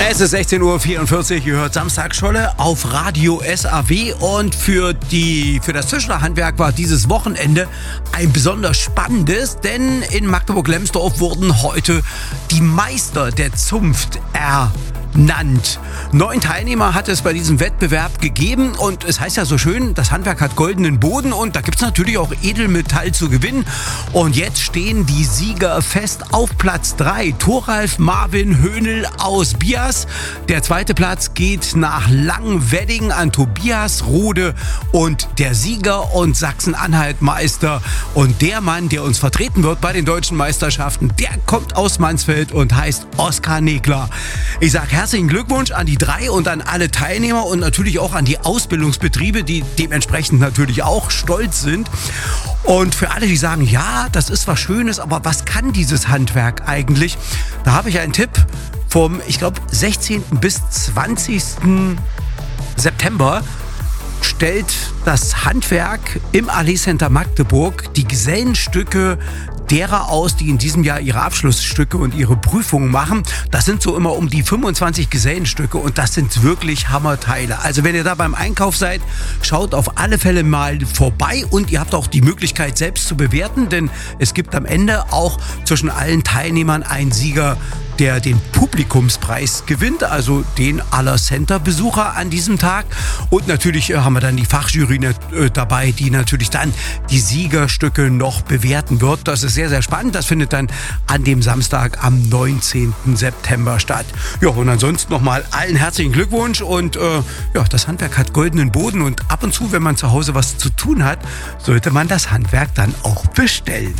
Es ist 16:44 Uhr, ihr hört Samstagscholle auf Radio SAW und für das Tischlerhandwerk war dieses Wochenende ein besonders spannendes, denn in Magdeburg-Lemsdorf wurden heute die Meister der Zunft ernannt. 9 Teilnehmer hat es bei diesem Wettbewerb gegeben und es heißt ja so schön, das Handwerk hat goldenen Boden und da gibt es natürlich auch Edelmetall zu gewinnen. Und jetzt stehen die Sieger fest auf Platz 3. Thoralf Marvin Höhnel aus Bias. Der zweite Platz geht nach Langwedding an Tobias Rode und der Sieger und Sachsen-Anhalt-Meister und der Mann, der uns vertreten wird bei den deutschen Meisterschaften, der kommt aus Mansfeld und heißt Oskar Negler. Ich sage herzlichen Glückwunsch an die 3 und an alle Teilnehmer und natürlich auch an die Ausbildungsbetriebe, die dementsprechend natürlich auch stolz sind. Und für alle, die sagen, ja, das ist was Schönes, aber was kann dieses Handwerk eigentlich? Da habe ich einen Tipp vom, ich glaube, 16. bis 20. September stellt das Handwerk im Allee Center Magdeburg die Gesellenstücke derer aus, die in diesem Jahr ihre Abschlussstücke und ihre Prüfungen machen. Das sind so immer um die 25 Gesellenstücke und das sind wirklich Hammerteile. Also wenn ihr da beim Einkauf seid, schaut auf alle Fälle mal vorbei und ihr habt auch die Möglichkeit selbst zu bewerten, denn es gibt am Ende auch zwischen allen Teilnehmern einen Sieger, der den Publikumspreis gewinnt, also den aller Center-Besucher an diesem Tag. Und natürlich haben wir dann die Fachjury dabei, die natürlich dann die Siegerstücke noch bewerten wird. Das ist sehr, sehr spannend. Das findet dann an dem Samstag am 19. September statt. Ja, und ansonsten nochmal allen herzlichen Glückwunsch und das Handwerk hat goldenen Boden und ab und zu, wenn man zu Hause was zu tun hat, sollte man das Handwerk dann auch bestellen.